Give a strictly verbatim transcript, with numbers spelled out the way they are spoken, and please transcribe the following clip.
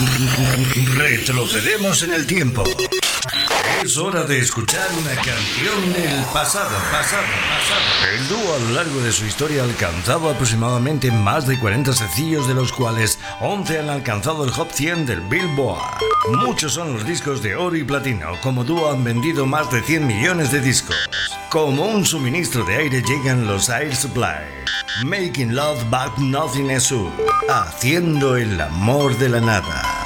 Retrocedemos en el tiempo. Es hora de escuchar una canción del pasado, pasado, pasado. El dúo a lo largo de su historia ha alcanzado aproximadamente más de cuarenta sencillos, de los cuales once han alcanzado el top cien del Billboard. Muchos son los discos de oro y platino. Como dúo han vendido más de cien millones de discos. Como un suministro de aire llegan los Air Supply. Making love but nothing is true. Haciendo el amor de la nada.